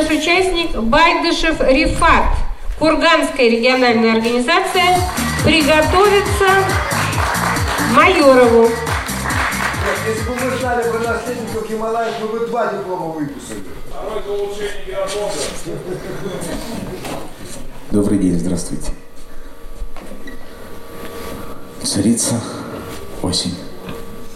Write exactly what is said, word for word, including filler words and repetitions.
наш участник Байдышев Рифат, Курганская региональная организация, приготовиться Майорову. Если бы мы знали про наследников Гималаев, мы бы два диплома выписали. Второй по улучшению генофонда. Добрый день, здравствуйте. Царица осень.